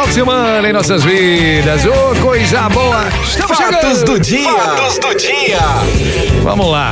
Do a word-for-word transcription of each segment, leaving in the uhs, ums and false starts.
final de semana em nossas vidas. Ô, oh, coisa boa. Estamos Fatos chegando. do dia. Fatos do dia. Vamos lá.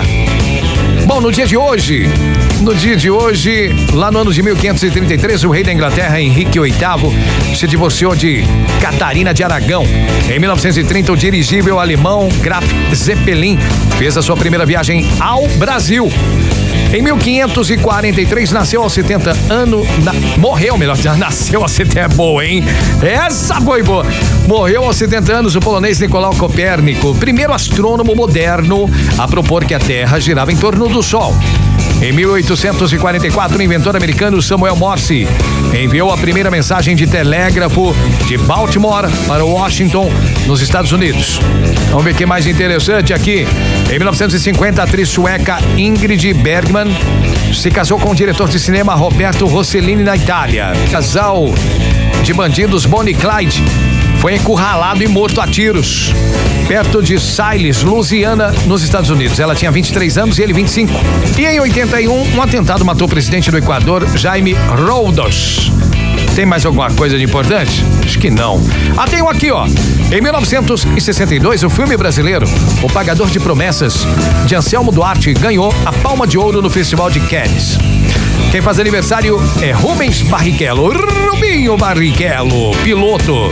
Bom, no dia de hoje, no dia de hoje, lá no ano de mil quinhentos e trinta e três, o rei da Inglaterra, Henrique oitavo, se divorciou de Catarina de Aragão. Em mil novecentos e trinta, o dirigível alemão Graf Zeppelin fez a sua primeira viagem ao Brasil. Em mil quinhentos e quarenta e três, nasceu aos setenta anos, na, morreu, melhor, já nasceu aos setenta, é boa, hein? Essa foi boa. Morreu aos setenta anos o polonês Nicolau Copérnico, primeiro astrônomo moderno a propor que a Terra girava em torno do Sol. Em mil oitocentos e quarenta e quatro, o inventor americano Samuel Morse enviou a primeira mensagem de telégrafo de Baltimore para Washington, nos Estados Unidos. Vamos ver o que mais interessante aqui. Em mil novecentos e cinquenta, a atriz sueca Ingrid Bergman se casou com o diretor de cinema Roberto Rossellini na Itália. O casal de bandidos Bonnie e Clyde foi encurralado e morto a tiros perto de Siles, Louisiana, nos Estados Unidos. Ela tinha vinte e três anos e ele vinte e cinco. E em oitenta e um, um atentado matou o presidente do Equador, Jaime Roldos. Tem mais alguma coisa de importante? Acho que não. Ah, tem um aqui, ó. Em mil novecentos e sessenta e dois, o filme brasileiro O Pagador de Promessas, de Anselmo Duarte, ganhou a Palma de Ouro no Festival de Cannes. Quem faz aniversário é Rubens Barrichello. Rubinho Barrichello, piloto.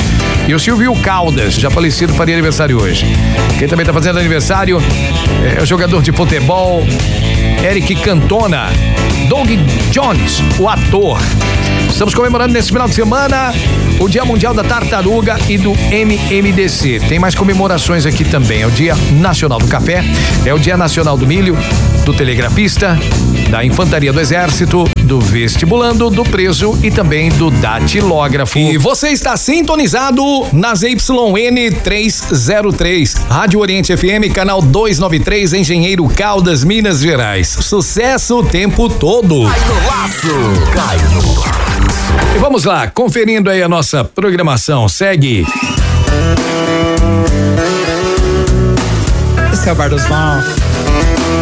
E o Silvio Caldas, já falecido, faria aniversário hoje. Quem também está fazendo aniversário é o jogador de futebol Eric Cantona. Doug Jones, o ator. Estamos comemorando nesse final de semana o Dia Mundial da Tartaruga e do M M D C. Tem mais comemorações aqui também. É o Dia Nacional do Café, é o Dia Nacional do Milho, do Telegrafista, da Infantaria do Exército, do Vestibulando, do Preso e também do Datilógrafo. E você está sintonizado nas Y N trezentos e três, Rádio Oriente F M, canal duzentos e noventa e três, Engenheiro Caldas, Minas Gerais. Sucesso o tempo todo. Cai no laço, cai no laço. E vamos lá, conferindo aí a nossa programação. Segue. Esse é o Bar dos Mal.